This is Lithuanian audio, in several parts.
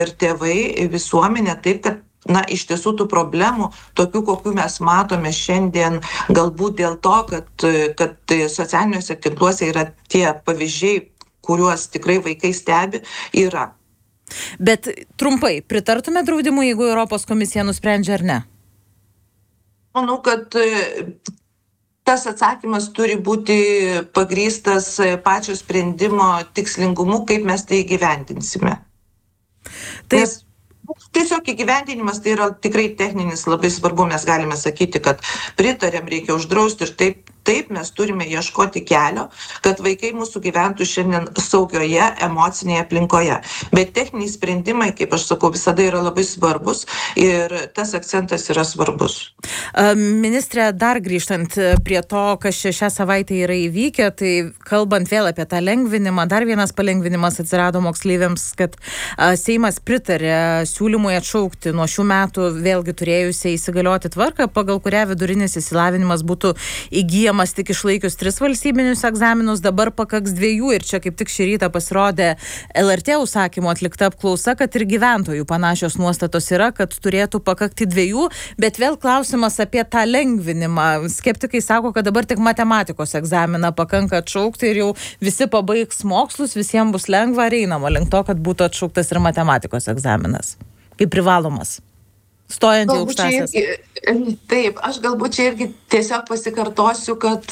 ir tėvai, visuomenė, taip kad iš tiesų tų problemų, tokių, kokių mes matome šiandien, galbūt dėl to, kad socialiniuose tinkluose yra tie pavyzdžiai, kuriuos tikrai vaikai stebi, yra. Bet trumpai, pritartume draudimui, jeigu Europos komisija nusprendžia ar ne? Manau, kad tas atsakymas turi būti pagrįstas pačio sprendimo tikslingumu, kaip mes tai įgyvendinsime. Nes tiesiog įgyvendinimas tai yra tikrai techninis, labai svarbu, mes galime sakyti, kad pritarėm, reikia uždrausti ir taip mes turime ieškoti kelio, kad vaikai mūsų gyventų šiandien saugioje emocinėje aplinkoje. Bet techniniai sprendimai, kaip aš sakau, visada yra labai svarbus ir tas akcentas yra svarbus. Ministrė, dar grįžtant prie to, kas šią savaitę yra įvykę, tai kalbant vėl apie tą lengvinimą, dar vienas palengvinimas atsirado moksleiviams, kad Seimas pritarė siūlymui atšaukti nuo šių metų vėlgi turėjusią įsigalioti tvarką, pagal kurią vidurinis išsilavinimas būtų įgyjamas tik išlaikius 3 valstybinius egzaminus, dabar pakaks 2 ir čia kaip tik šį rytą pasirodė LRT užsakymo atlikta apklausa, kad ir gyventojų panašios nuostatos yra, kad turėtų pakakti 2, bet vėl klausimas apie tą lengvinimą. Skeptikai sako, kad dabar tik matematikos egzaminą pakanka atšaukti ir jau visi pabaigs mokslus, visiems bus lengva, ar einama link to, kad būtų atšauktas ir matematikos egzaminas, kaip privalomas, stojant į aukštąsias. Taip, aš galbūt čia irgi tiesiog pasikartosiu, kad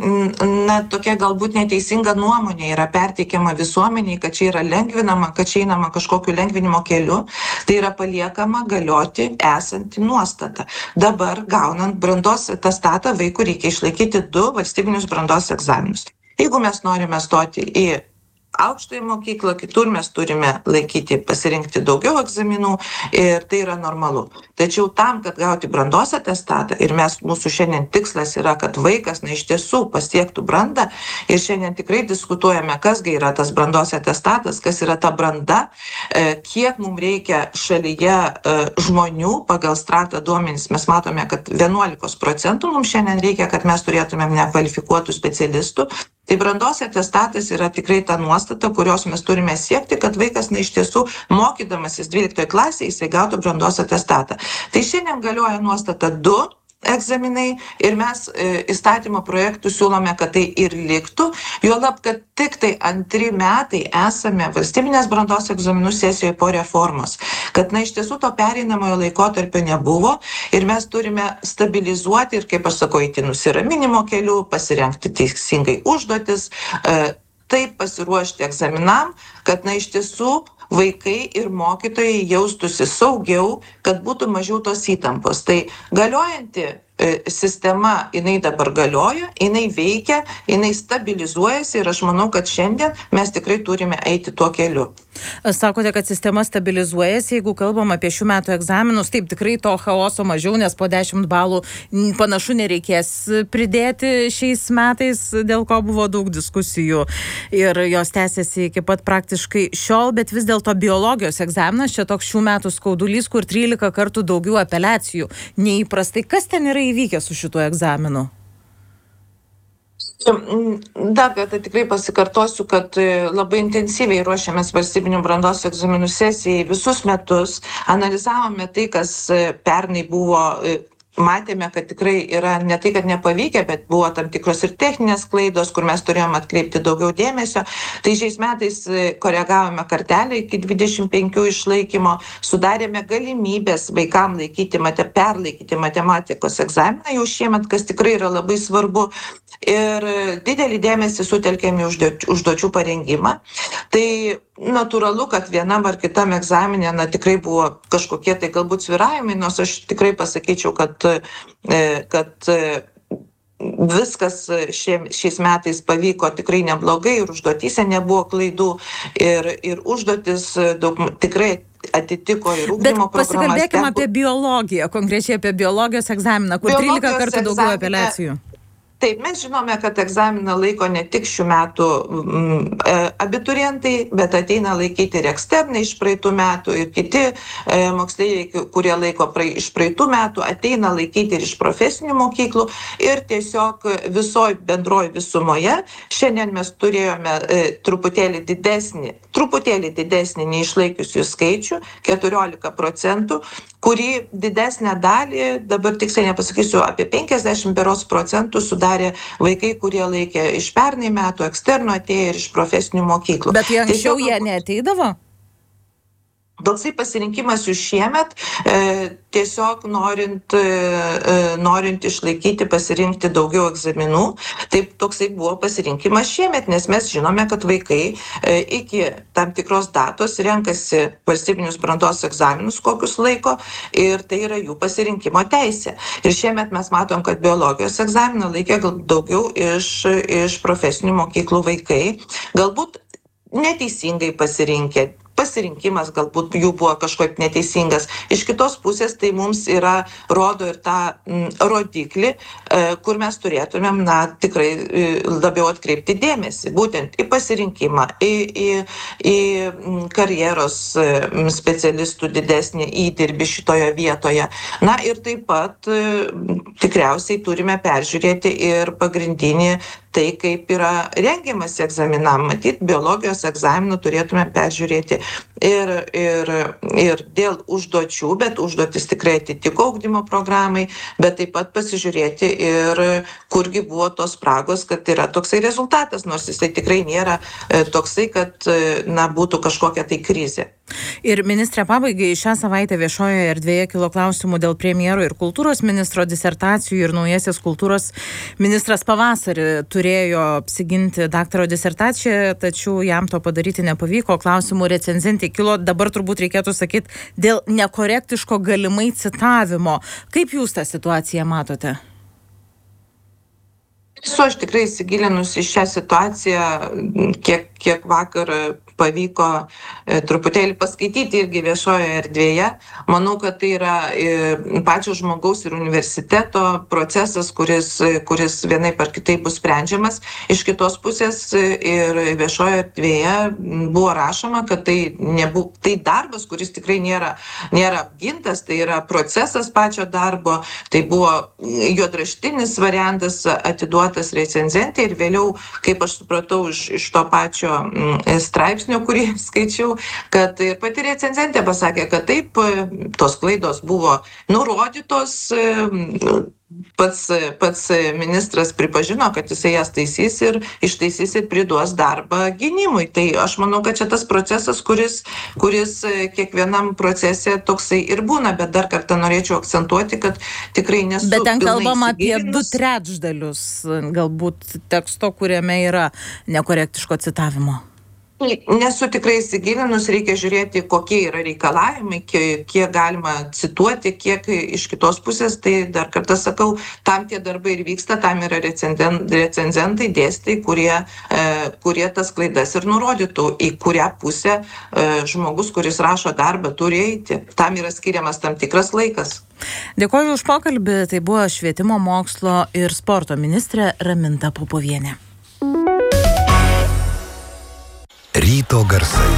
tokia galbūt neteisinga nuomonė yra perteikiama visuomeniai, kad čia yra lengvinama, kad čia einama kažkokiu lengvinimo keliu, tai yra paliekama galioti esanti nuostata. Dabar gaunant brandos atestatą vaikų reikia išlaikyti 2 valstybinius brandos egzaminus. Jeigu mes norime stoti į aukštąją mokyklą, kitur mes turime pasirinkti daugiau egzaminų ir tai yra normalu. Tačiau tam, kad gauti brandos atestatą, ir mūsų šiandien tikslas yra, kad vaikas iš tiesų pasiektų brandą, ir šiandien tikrai diskutuojame, kasgi yra tas brandos atestatas, kas yra ta branda, kiek mums reikia šalyje žmonių pagal Strata duomenis. Mes matome, kad 11% mums šiandien reikia, kad mes turėtumėm nekvalifikuotų specialistų. Tai brandos atestatas yra tikrai ta nuostata, kurios mes turime siekti, kad vaikas iš tiesų mokydamasis 12 klasėje jisai gautų brandos atestatą. Tai šiandien galioja nuostata 2 egzaminai ir mes įstatymo projektų siūlome, kad tai ir liktų, juolab, kad tik tai 2 metai esame valstybinės brandos egzaminų sesijoje po reformos, kad iš tiesų to pereinamojo laikotarpio nebuvo ir mes turime stabilizuoti ir, kaip aš sakau, eiti nusiraminimo keliu, pasirengti teisingai užduotis, taip pasiruošti egzaminam, kad iš tiesų vaikai ir mokytojai jaustųsi saugiau, kad būtų mažiau tos įtampos. Tai galiojanti sistema, jinai dabar galioja, jinai veikia, jinai stabilizuojasi ir aš manau, kad šiandien mes tikrai turime eiti tuo keliu. Sakote, kad sistema stabilizuojasi, jeigu kalbam apie šių metų egzaminus, taip tikrai to chaoso mažiau, nes po 10 balų panašu nereikės pridėti šiais metais, dėl ko buvo daug diskusijų ir jos tęsiasi iki pat praktiškai šiol, bet vis dėlto biologijos egzaminas čia toks šių metų skaudulys, kur 13 kartų daugiau apeliacijų neįprastai. Kas ten yra įvykę su šituo egzaminu? Dar kartą tikrai pasikartosiu, kad labai intensyviai ruošiamės valstybinių brandos egzaminų sesijai visus metus. Analizavome tai, kas pernai buvo, matėme, kad tikrai yra ne tai, kad nepavykę, bet buvo tam tikros ir techninės klaidos, kur mes turėjome atkreipti daugiau dėmesio. Tai šiais metais koregavome kartelę iki 25 išlaikymo, sudarėme galimybės vaikam perlaikyti matematikos egzaminą jau šiemet, kas tikrai yra labai svarbu. Ir didelį dėmesį sutelkėme užduočių parengimą. Tai natūralu, kad vienam ar kitam egzaminė tikrai buvo kažkokie tai galbūt svyravimai, nors aš tikrai pasakyčiau, kad viskas šiais metais pavyko tikrai neblogai ir užduotyse nebuvo klaidų ir užduotis tikrai atitiko ir ugdymo programas. Bet pasikalbėkime apie biologiją, konkrečiai apie biologijos egzaminą, kur 13 kartų daugiau apeliacijų. Taip, mes žinome, kad egzaminą laiko ne tik šių metų abiturientai, bet ateina laikyti ir eksternai iš praeitų metų ir kiti moksleiviai, kurie laiko iš praeitų metų, ateina laikyti ir iš profesinių mokyklų ir tiesiog visoje bendroje visumoje. Šiandien mes turėjome truputėlį didesnį neišlaikiusių skaičių, 14%, kurį didesnę dalį, dabar tiksliai nepasakysiu, apie 50% sudarė vaikai, kurie laikė iš pernai metų, eksterno atėję ir iš profesinių mokyklų. Bet anksčiau jie neateidavo? Toksai pasirinkimas jų šiemet, tiesiog norint išlaikyti, pasirinkti daugiau egzaminų, taip toksai buvo pasirinkimas šiemet, nes mes žinome, kad vaikai iki tam tikros datos renkasi valstybinius brandos egzaminus, kokius laiko, ir tai yra jų pasirinkimo teisė. Ir šiemet mes matom, kad biologijos egzaminą laikė daugiau iš profesinių mokyklų vaikai, galbūt neteisingai pasirinkimas galbūt jų buvo kažkoks neteisingas. Iš kitos pusės tai mums rodo ir tą rodiklį, kur mes turėtumėm tikrai labiau atkreipti dėmesį, būtent į pasirinkimą, į karjeros specialistų didesnį įdirbį šitoje vietoje. Na ir taip pat tikriausiai turime peržiūrėti ir pagrindinį tai, kaip yra rengiamasi egzaminam. Matyt, biologijos egzaminų turėtume peržiūrėti ir dėl užduočių, bet užduotis tikrai atitiko ugdymo programai, bet taip pat pasižiūrėti ir kurgi buvo tos spragos, kad yra toksai rezultatas, nors jisai tikrai nėra toksai, kad būtų kažkokia tai krizė. Ir ministrė, pabaigai, šią savaitę viešojoje erdvėje kilo klausimų dėl premjero ir kultūros ministro disertacijų ir naujasis kultūros ministras pavasarį turėjo apsiginti daktaro disertaciją, tačiau jam to padaryti nepavyko. Klausimų recenzentė kilo, dabar turbūt reikėtų sakyti, dėl nekorektiško galimai citavimo. Kaip jūs tą situaciją matote? Aš tikrai įsigilinus į šią situaciją, kiek vakar pavyko truputėlį paskaityti irgi viešojoje erdvėje. Manau, kad tai yra pačio žmogaus ir universiteto procesas, kuris vienaip ar kitaip bus sprendžiamas. Iš kitos pusės ir viešojoje erdvėje buvo rašoma, kad tai darbas, kuris tikrai nėra apgintas, tai yra procesas pačio darbo, tai buvo juodraštinis variantas atiduotas recenzentei ir vėliau, kaip aš supratau iš to pačio straipsnio, kurį skaičiau, kad ir pati recenzentė pasakė, kad taip, tos klaidos buvo nurodytos, pats ministras pripažino, kad jisai jas taisys ir ištaisys ir priduos darbą gynimui. Tai aš manau, kad čia tas procesas, kuris kiekvienam procese toksai ir būna, bet dar kartą norėčiau akcentuoti, kad tikrai nesu. Bet ten kalbama apie 2/3 galbūt teksto, kuriame yra nekorektiško citavimo. Nesu tikrai įsigilinus, reikia žiūrėti, kokie yra reikalavimai, kiek galima cituoti, kiek iš kitos pusės, tai dar kartą sakau, tam tie darbai ir vyksta, tam yra recenzentai, dėstytojai, kurie tas klaidas ir nurodytų, į kurią pusę žmogus, kuris rašo darbą, turi eiti. Tam yra skiriamas tam tikras laikas. Dėkoju už pokalbį, tai buvo švietimo, mokslo ir sporto ministrė Raminta Popovienė. Ryto garsai.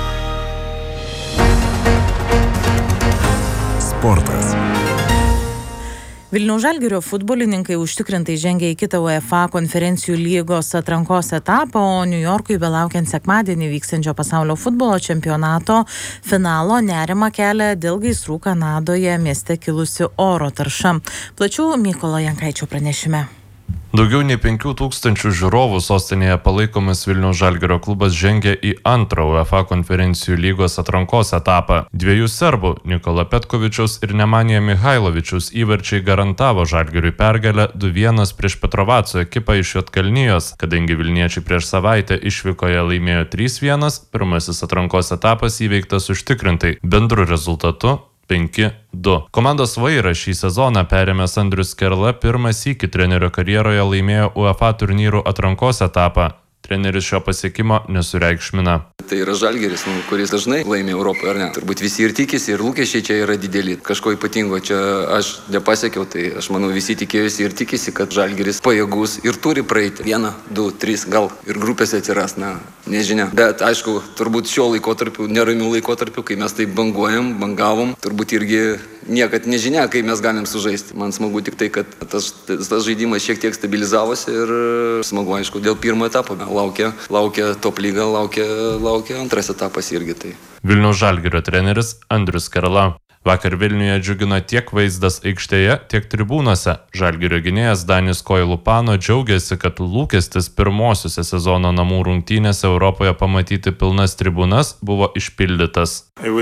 Sportas. Vilniaus Žalgirio futbolininkai užtikrintai žengė į kitą UEFA konferencijų lygos atrankos etapą, o Niujorkui belaukiant sekmadienį vykstančio pasaulio futbolo čempionato finalo nerimą kelia dėl gaisrų Kanadoje mieste kilusi oro tarša. Plačiau Mykolo Jankaičio pranešime. Daugiau nei 5000 žiūrovų sostinėje palaikomas Vilniaus Žalgirio klubas žengė į antrą UEFA konferencijų lygos atrankos etapą. Dviejų serbų, Nikola Petkovičiaus ir Nemanija Mihailovičiaus įvarčiai garantavo Žalgiriui pergalę 2-1 prieš Petrovaco ekipą iš Juodkalnijos. Kadangi vilniečiai prieš savaitę išvykoje laimėjo 3-1, pirmasis atrankos etapas įveiktas užtikrintai, bendru rezultatu 5-2. Komandos vairą šį sezoną perėmęs Andrius Skerla pirmą sykį trenerio karjeroje laimėjo UEFA turnyrų atrankos etapą. treneris šio pasiekimo nesureikšmina. Tai yra Žalgiris, kuris dažnai laimi Europoje, ar ne? Turbūt visi ir tikisi, ir lūkesčiai čia yra dideli. Kažko ypatingo čia aš nepasiekiau, tai aš manau visi tikėjosi ir tikisi, kad Žalgiris pajėgus ir turi praeiti. 1, 2, 3, gal ir grupėse atsiras, nežinia. Bet aišku, turbūt šio laikotarpiu, neramių laikotarpiu, kai mes taip bangavom, turbūt irgi niekad nežinia, kai mes galim sužaisti. Man smagu tik tai, kad tas žaidimas šiek tiek stabilizavosi ir smagu, aišku, dėl pirmo etapo. Laukia top lyga, laukia antras etapas irgi. Tai. Vilniaus Žalgirio treneris Andrius Skerla. Vakar Vilniuje džiugino tiek vaizdas aikštėje, tiek tribūnose. Žalgirio gynėjas Danis Koilupano džiaugiasi, kad lūkestis pirmosiuose sezono namų rungtynėse Europoje pamatyti pilnas tribūnas buvo išpildytas.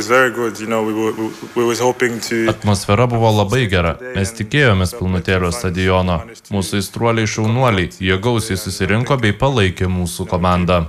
Atmosfera buvo labai gera. Mes tikėjomės pilnutėlio stadiono. Mūsų aistruoliai šaunuoliai, jie gausiai susirinko bei palaikė mūsų komandą.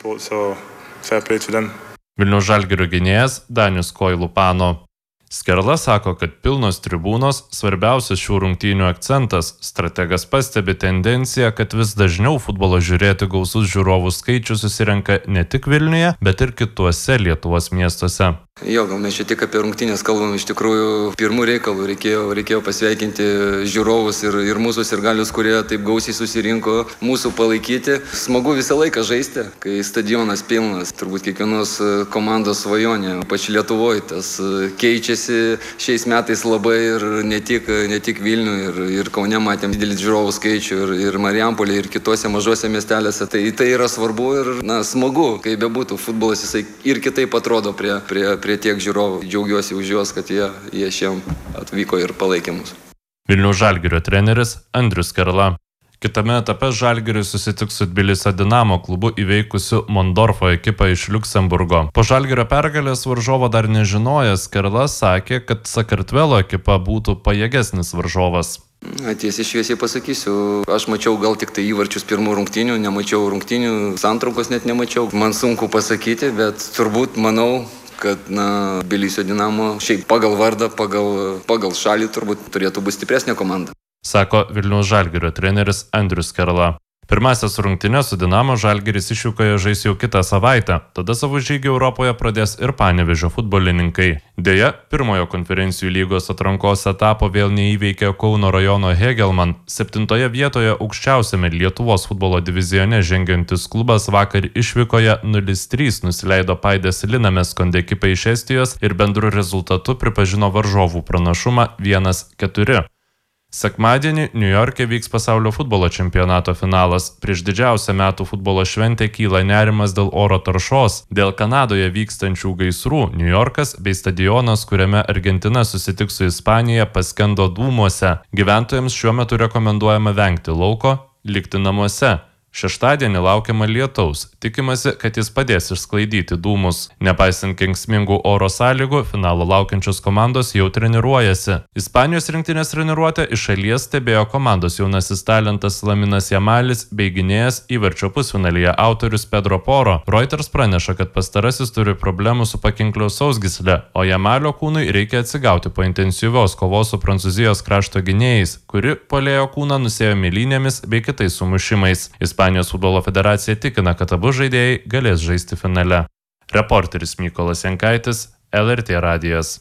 Vilniaus Žalgirio gynėjas Danis Koilupano. Skerla sako, kad pilnos tribūnos svarbiausias šių rungtynių akcentas. Strategas pastebi tendenciją, kad vis dažniau futbolo žiūrėti gausus žiūrovų skaičius susirenka ne tik Vilniuje, bet ir kituose Lietuvos miestuose. Jo, gal mes čia tik apie rungtynės kalbam, iš tikrųjų pirmų reikalų reikėjo pasveikinti žiūrovus ir mūsų sirgalius, kurie taip gausiai susirinko mūsų palaikyti. Smagu visą laiką žaisti, kai stadionas pilnas, turbūt kiekvienos komandos svajonė, ypač Lietuvoje, tas keičiasi šiais metais labai ir ne tik Vilniuje, ir Kaune matėm didelį žiūrovų skaičių, ir Marijampolėje, ir kitose mažose miestelėse. Tai yra svarbu ir smagu, kai bebūtų futbolas, jisai ir kitaip atrodo prie tiek žiūrovų. Džiaugiuosi už juos, kad jie šiam atvyko ir palaikė mus. Vilniaus Žalgirio treneris Andrius Skerla. Kitame etape Žalgiris susitiks su Tbilisio Dinamo klubu įveikusiu Mondorfo ekipą iš Liuksemburgo. Po Žalgirio pergalės varžovo dar nežinojęs, Skerla sakė, kad Sakartvelo ekipa būtų pajėgesnis varžovas. Tiesiai šviesiai pasakysiu, aš mačiau gal tik tai įvarčius pirmų rungtynių, nemačiau rungtynių, santraukos net nemačiau. Man sunku pasakyti, bet turbūt manau, kad Tbilisio Dinamo šiaip pagal vardą, pagal šalį turbūt turėtų būti stipresnė komanda. Sako Vilniaus Žalgirio treneris Andrius Skerla. Pirmąsias rungtynes su Dinamo Žalgiris išvykoje žais jau kitą savaitę, tada savo žygį Europoje pradės ir Panevėžio futbolininkai. Deja, pirmojo konferencijų lygos atrankos etapo vėl neįveikė Kauno rajono Hegelman. 7 vietoje aukščiausiame Lietuvos futbolo divizione žengiantis klubas vakar išvykoje 0-3 nusileido Paidės Linameskond ekipai iš Estijos ir bendru rezultatu pripažino varžovų pranašumą 1-4. Sekmadienį Niujorke vyks pasaulio futbolo čempionato finalas. Prieš didžiausią metų futbolo šventę kyla nerimas dėl oro taršos. Dėl Kanadoje vykstančių gaisrų Niujorkas bei stadionas, kuriame Argentina susitiks su Ispanija, paskendo dūmuose. Gyventojams šiuo metu rekomenduojama vengti lauko, likti namuose. Šeštadienį laukiama lietaus. Tikimasi, kad jis padės išsklaidyti dūmus. Nepaisant kenksmingų oro sąlygų, finalo laukiančios komandos jau treniruojasi. Ispanijos rinktinės treniruotę iš šalies stebėjo komandos jaunasis talentas Laminas Jamalis bei gynėjas įvarčio pusfinalyje autorius Pedro Poro. Reuters praneša, kad pastarasis turi problemų su pakinklio sausgysle, o Jamalio kūnui reikia atsigauti po intensyvios kovos su Prancūzijos krašto gynėjais, kuri puolėjo kūną nusėjo mėlynėmis bei kitais sumušimais. Ispanijos futbolo federacija tikina, kad abu žaidėjai galės žaisti finale. Reporteris Mykolas Jankaitis, LRT radijas.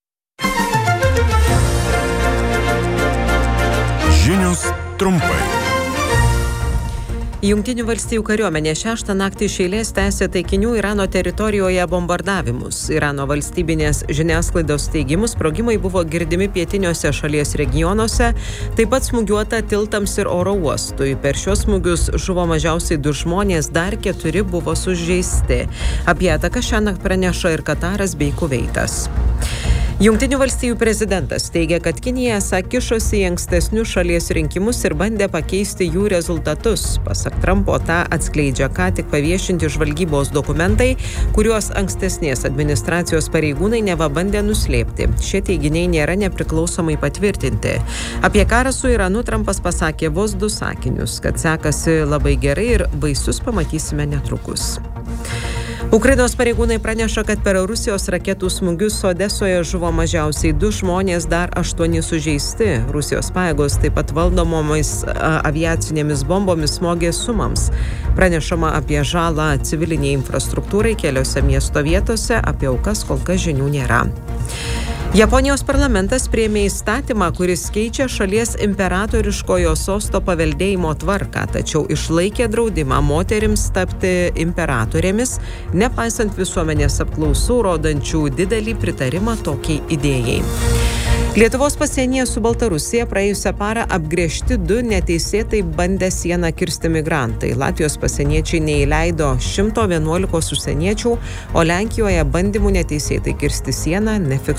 Žinios trumpai. Jungtinių valstijų kariuomenė 6 naktį iš eilės tęsė taikinių Irano teritorijoje bombardavimus. Irano valstybinės žiniasklaidos teigimu sprogimai buvo girdimi pietiniuose šalies regionuose, taip pat smūgiuota tiltams ir oro uostui. Per šios smūgius žuvo mažiausiai 2 žmonės, dar 4 buvo sužeisti. Apie ataką šiąnakt praneša ir Kataras bei Kuveitas. Jungtinių valstijų prezidentas teigia, kad Kinija esą kišosi į ankstesnius šalies rinkimus ir bandė pakeisti jų rezultatus. Pasak Trumpo, tą atskleidžia ką tik paviešinti žvalgybos dokumentai, kuriuos ankstesnės administracijos pareigūnai neva bandė nuslėpti. Šie teiginiai nėra nepriklausomai patvirtinti. Apie karą su Iranu Trumpas pasakė vos 2 sakinius, kad sekasi labai gerai ir vaisius pamatysime netrukus. Ukrainos pareigūnai praneša, kad per Rusijos raketų smūgius Odesoje žuvo mažiausiai 2 žmonės, dar 8 sužeisti. Rusijos pajėgos taip pat valdomomis aviacinėmis bombomis smogė Sumams. Pranešama apie žalą civiliniai infrastruktūrai keliose miesto vietose, apie aukas kol kas žinių nėra. Japonijos parlamentas priėmė įstatymą, kuris keičia šalies imperatoriškojo sosto paveldėjimo tvarką, tačiau išlaikė draudimą moterims tapti imperatorėmis, nepaisant visuomenės apklausų rodančių didelį pritarimą tokiai idėjai. Lietuvos pasienyje su Baltarusija praėjusią parą apgręžti 2 neteisėtai bandę sieną kirsti migrantai. Latvijos pasieniečiai neįleido 111 užsieniečių, o Lenkijoje bandymų neteisėtai kirsti sieną nefiksuota.